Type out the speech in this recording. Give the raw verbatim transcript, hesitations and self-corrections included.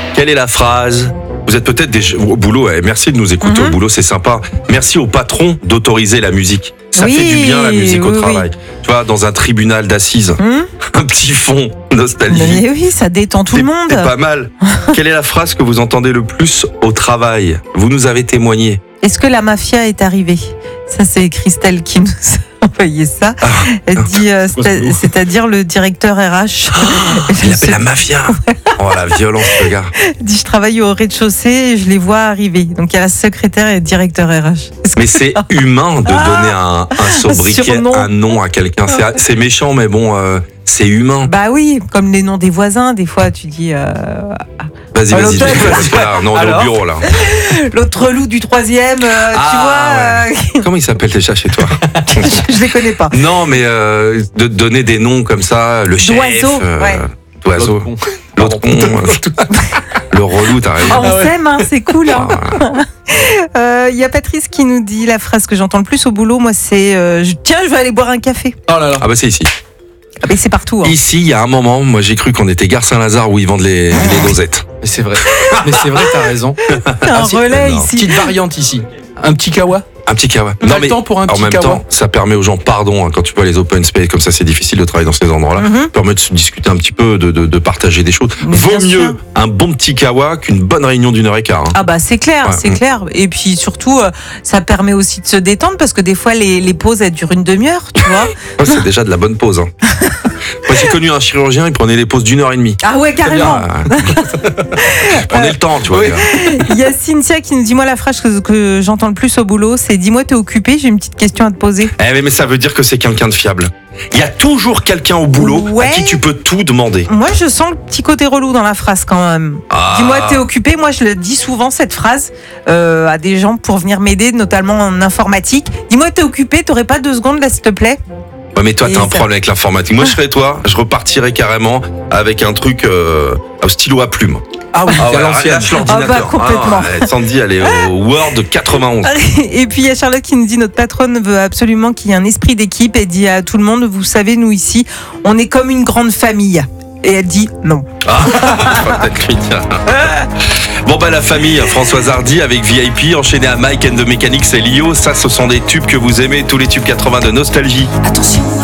Quelle est la phrase ? Vous êtes peut-être des... au boulot, eh, merci de nous écouter Mhm. au boulot, c'est sympa. Merci au patron d'autoriser la musique. Ça Oui, fait du bien la musique au oui, travail. Tu vois, dans un tribunal d'assises, Hum un petit fond nostalgie. Mais oui, ça détend tout C'est- le monde. C'est pas mal. Quelle est la phrase que vous entendez le plus au travail ? Vous nous avez témoigné. Est-ce que la mafia est arrivée ? Ça, c'est Christelle qui nous a envoyé ça. Ah. Elle dit, euh, c'est- c'est-à-dire le directeur R H. Il appelle la mafia. Oh la violence, le gars. Elle dit, je travaille au rez-de-chaussée et je les vois arriver. Donc il y a la secrétaire et le directeur R H. Est-ce que- Mais c'est humain de donner un, un sobriquet, surnom. un nom à quelqu'un. C'est, c'est méchant, mais bon, euh, c'est humain. Bah oui, comme les noms des voisins, des fois tu dis euh, Vas-y, à vas-y, l'hôtel. dis-le, parce que là, non, on est au Alors bureau là. l'autre loup du troisième, euh, Ah, tu vois. Comment il s'appelle déjà chez toi ? euh, je les connais pas. Non, mais euh, de te donner des noms comme ça, le chef, D'oiseaux, euh, ouais. d'oiseau, con. l'autre con, euh, le relou, t'as Oh, raison. on s'aime, hein, c'est cool. hein. Ah, Il y a Patrice qui nous dit la phrase que j'entends le plus au boulot, moi c'est euh, je- tiens, je vais aller boire un café. Oh là là. ah bah c'est ici. Ah, mais c'est partout. Hein. Ici, il y a un moment, moi j'ai cru qu'on était Gare Saint-Lazare où ils vendent les, les dosettes. Mais c'est vrai. Mais c'est vrai, t'as raison. un Ah, si, relais non. ici. Petite variante ici. Un petit kawa. Un petit kawa. On a le temps pour un en petit même kawa. temps, ça permet aux gens, pardon, hein, quand tu vois les open space comme ça, c'est difficile de travailler dans ces endroits-là. Mhm. Ça permet de se discuter un petit peu, de, de, de partager des choses. Mais Vaut bien mieux sûr. un bon petit kawa qu'une bonne réunion d'une heure et quart. hein. Ah bah c'est clair, Ouais. c'est Mm. clair. Et puis surtout, euh, ça permet aussi de se détendre parce que des fois les, les pauses elles durent une demi-heure, tu vois. Moi, c'est déjà de la bonne pause. hein. Moi, j'ai connu un chirurgien, il prenait des pauses d'une heure et demie. Ah ouais, carrément. Ah. Prenez le temps, tu vois. Oui. gars. Il y a Cynthia qui nous dit moi la phrase que, que j'entends le plus au boulot, c'est dis-moi t'es occupé, j'ai une petite question à te poser. Eh, mais, mais ça veut dire que c'est quelqu'un de fiable. Il y a toujours quelqu'un au boulot Ouais. à qui tu peux tout demander. Moi je sens le petit côté relou dans la phrase quand même. Ah. Dis-moi t'es occupé, moi je le dis souvent cette phrase euh, à des gens pour venir m'aider, notamment en informatique. Dis-moi t'es occupé, t'aurais pas deux secondes là s'il te plaît. Ouais, mais toi, Et t'as un ça- problème avec l'informatique. Moi, je serais toi, je repartirais carrément avec un truc euh, au stylo à plume. Ah oui, Ah à ouais, l'ancienne. lâche l'ordinateur. Ah bah, complètement. Ah, ouais, Sandy, elle est au Word quatre-vingt-onze. Et puis il y a Charlotte qui nous dit notre patronne veut absolument qu'il y ait un esprit d'équipe et dit à tout le monde vous savez nous ici on est comme une grande famille. Et elle dit non. Ah, peut-être lui dire. Bon bah la famille, Françoise Hardy avec V I P, enchaîné à Mike and the Mechanics et Lio, ça ce sont des tubes que vous aimez, tous les tubes quatre-vingts de nostalgie. Attention.